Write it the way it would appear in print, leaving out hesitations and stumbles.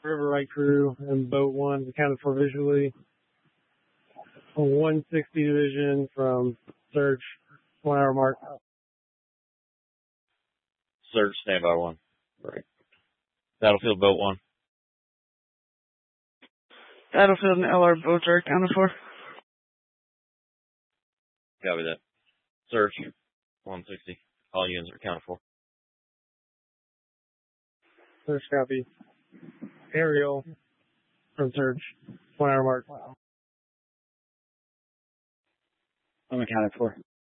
River Right crew and boat 1 accounted for visually. A 160 division from search, 1 hour mark. Search, standby 1. Right. Battlefield boat 1. Battlefield and LR boats are accounted for. Copy that. Search, 160. All units are accounted for. Search copy. Aerial from search, 1 hour mark. I'm accounted for.